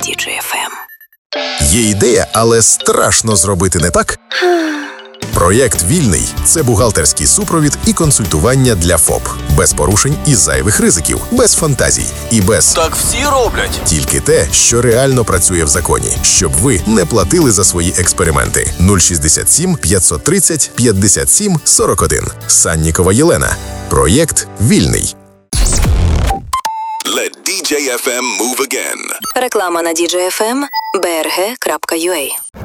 Digi FM. Є ідея, але страшно зробити не так? Проєкт «Вільний» – це бухгалтерський супровід і консультування для ФОП. Без порушень і зайвих ризиків, без фантазій і без Так всі роблять. тільки те, що реально працює в законі, щоб ви не платили за свої експерименти. 067 530 57 41. Саннікова Єлена. Проєкт «Вільний». Let DJ FM move again. Реклама на Digi FM, brg.ua.